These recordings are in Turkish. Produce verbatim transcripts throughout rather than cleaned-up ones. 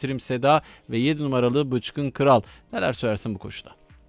Trim Seda ve yedi numaralı Bıçkın Kral. Neler söylersin bu koşuda?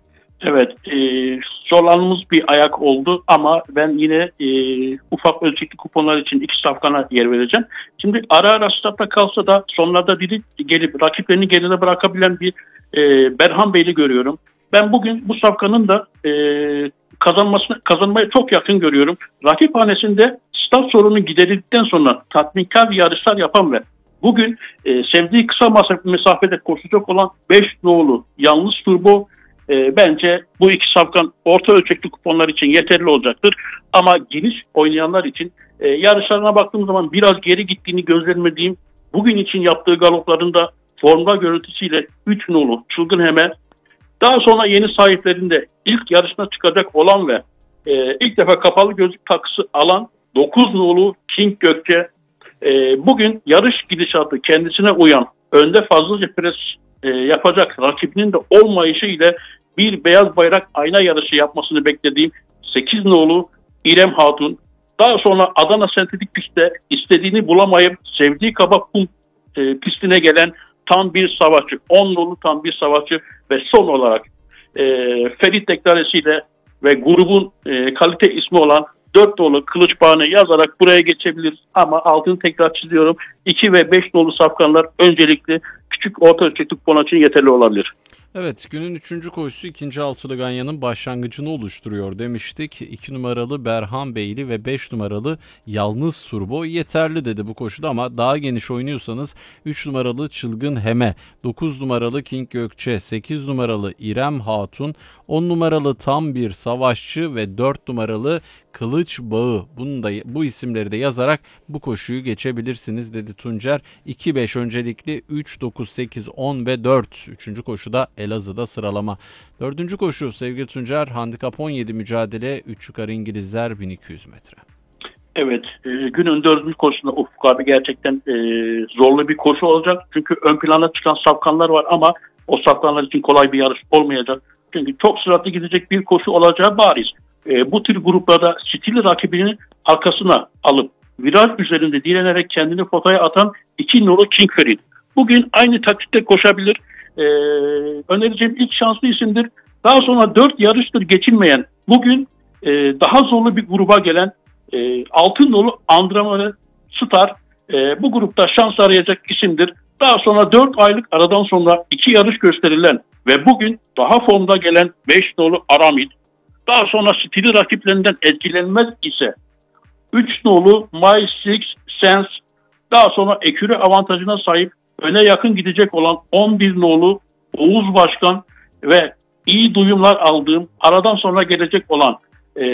Evet, e, zorlandığımız bir ayak oldu ama ben yine e, ufak ölçekli kuponlar için iki safkana yer vereceğim. Şimdi ara ara startta kalsa da sonlarda diri gelip rakiplerini geride bırakabilen bir e, Berhan Bey'i görüyorum. Ben bugün bu safkanın da e, kazanmasını kazanmaya çok yakın görüyorum. Rakip hanesinde start sorunu giderildikten sonra tatminkar yarışlar yapan ve bugün e, sevdiği kısa mesafede koşacak olan beş nolu Yalnız Turbo E, bence bu iki safkan orta ölçekli kuponlar için yeterli olacaktır. Ama geniş oynayanlar için e, yarışlarına baktığım zaman biraz geri gittiğini gözlemlediğim, bugün için yaptığı galoplarında formda görüntüsüyle üç nolu Çılgın Heme, daha sonra yeni sahiplerinde ilk yarışına çıkacak olan ve e, ilk defa kapalı gözlük takısı alan dokuz nolu King Gökçe, e, bugün yarış gidişatı kendisine uyan, önde fazlaca pres e, yapacak rakibinin de olmayışı ile bir beyaz bayrak ayna yarışı yapmasını beklediğim sekiz nolu İrem Hatun, daha sonra Adana sentetik pistte istediğini bulamayıp sevdiği kabak kum e, pistine gelen tam bir savaşçı, on nolu tam bir savaşçı ve son olarak e, Ferit deklaresiyle ve grubun e, kalite ismi olan dört nolu Kılıçbağ'ını yazarak buraya geçebiliriz. Ama altını tekrar çiziyorum. iki ve beş nolu safkanlar öncelikli küçük orta ölçekli kupon için yeterli olabilir. Evet, günün üçüncü koşusu ikinci altılı ganyanın başlangıcını oluşturuyor demiştik. iki numaralı Berhan Beyli ve beş numaralı Yalnız Turbo yeterli dedi bu koşuda ama daha geniş oynuyorsanız üç numaralı Çılgın Heme, dokuz numaralı King Gökçe, sekiz numaralı İrem Hatun, on numaralı Tam Bir Savaşçı ve dört numaralı Kılıç Bağı. Bunu da, bu isimleri de yazarak bu koşuyu geçebilirsiniz dedi Tuncer. iki beş öncelikli üç, dokuz, sekiz, on ve dört. Üçüncü koşuda Elazığ'da sıralama. Dördüncü koşu sevgili Tuncer, handikap on yedi mücadele, üç yukarı İngilizler bin iki yüz metre. Evet, e, günün dördüncü koşusunda Ufuk abi gerçekten e, zorlu bir koşu olacak. Çünkü ön plana çıkan safkanlar var ama o safkanlar için kolay bir yarış olmayacak. Çünkü çok süratli gidecek bir koşu olacağı bariz. E, bu tür gruplarda stili rakibini arkasına alıp viraj üzerinde direnerek kendini potaya atan iki nolu King Ferit. Bugün aynı taktikte koşabilir. E, önereceğim ilk şanslı isimdir. Daha sonra dört yarıştır geçilmeyen, bugün e, daha zorlu bir gruba gelen e, altı nolu Andromeda Star e, bu grupta şans arayacak isimdir. Daha sonra dört aylık aradan sonra iki yarış gösterilen ve bugün daha formda gelen beş nolu Aramid, daha sonra stili rakiplerinden etkilenmez ise üç nolu My Six Sense, daha sonra eküre avantajına sahip öne yakın gidecek olan on bir nolu Oğuz Başkan ve iyi duyumlar aldığım aradan sonra gelecek olan e,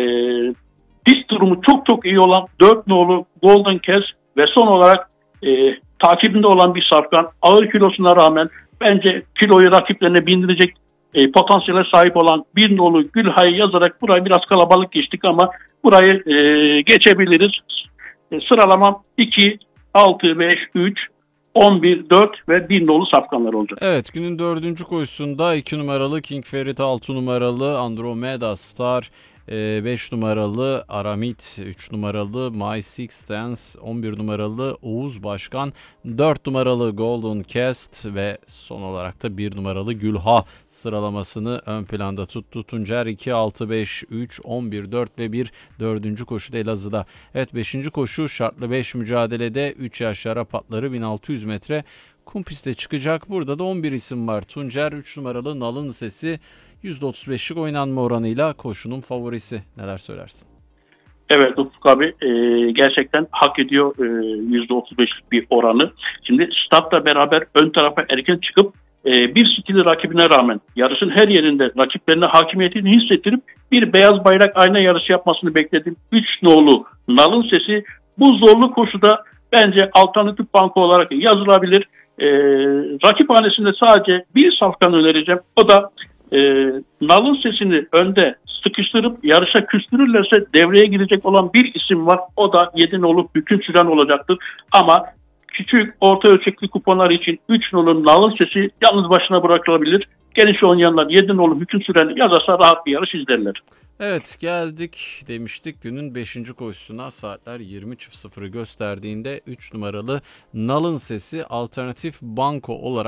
pist durumu çok çok iyi olan dört nolu Golden Cash ve son olarak e, takibinde olan bir safkan, ağır kilosuna rağmen bence kiloyu rakiplerine bindirecek e, potansiyele sahip olan bir nolu Gülhay'ı yazarak burayı biraz kalabalık geçtik ama burayı e, geçebiliriz. E, sıralamam iki, altı, beş, üç, on bir, dört ve bir nolu safkanlar olacak. Evet, günün dördüncü koşusunda iki numaralı King Ferit, altı numaralı Andromeda Star, beş numaralı Aramid, üç numaralı My Six Dance, on bir numaralı Oğuz Başkan, dört numaralı Golden Cast ve son olarak da bir numaralı Gülha sıralamasını ön planda tuttu. Tuncer iki, altı, beş, üç, on bir, dört ve bir dördüncü koşuda Elazığ'da. Evet, beşinci koşu şartlı beş mücadelede üç yaş Arap atları bin altı yüz metre kum pistte çıkacak. Burada da on bir isim var. Tuncer üç numaralı Nalın Sesi yüzde otuz beşlik oynanma oranıyla koşunun favorisi. Neler söylersin? Evet Ufuk abi, e, gerçekten hak ediyor e, yüzde otuz beşlik bir oranı. Şimdi startla beraber ön tarafa erken çıkıp e, bir stili rakibine rağmen yarışın her yerinde rakiplerine hakimiyetini hissettirip bir beyaz bayrak ayna yarışı yapmasını bekledim. üç nolu Nalın Sesi bu zorlu koşuda bence alternatif banko olarak yazılabilir. E, rakip hanesinde sadece bir safkan önereceğim. O da e, Nalın Sesini önde sıkıştırıp yarışa küstürürlerse devreye girecek olan bir isim var. O da yedi nolu Hüküm Süren olacaktır. Ama küçük orta ölçekli kuponlar için üç nolu Nalın Sesi yalnız başına bırakılabilir. Geniş oynayanlar yedi nolu Hüküm Süren yazarsa rahat bir yarış izlerler. Evet, geldik demiştik günün beşinci koşusuna. Saatler yirmi sıfırı gösterdiğinde üç numaralı Nalın Sesi alternatif banko olarak